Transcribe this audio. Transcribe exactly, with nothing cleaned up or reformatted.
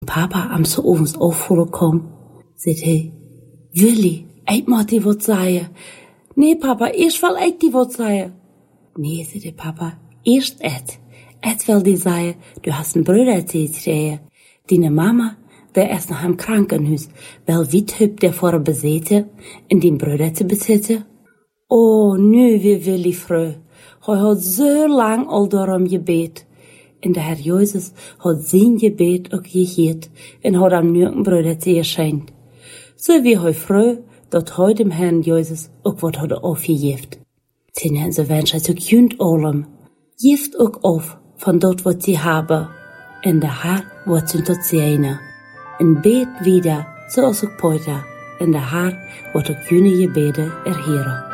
papa am zo ovens afvallen kwam, zei hij, Willy, ik moet die wat zeggen. Nee, papa, eerst wil ik die wat zeggen. Nee, zei de papa, eerst et. Et wil die zeggen, du hast een broeder gekregen. Die mama, der is nog im Krankenhuis, wel wit hüb der voor bezeten en die broeder te bezitten. Oh, nu weer Willy vreu. Hij had zo lang al daarom gebed. En de Herr Jezus had zijn gebed ook geheerd en had hem nu een broeder te erschijnt. Zo wie hij vreu, dat hij dem Herrn Jezus ook wat had afgegeven. Ten ze wensen ook junt allem. Geeft ook af van dat wat ze hebben. En de Herr wordt zijn tot zijne. En beet wieder, zoals ook Peter. En de Herr wordt ook jullie gebeden erheren.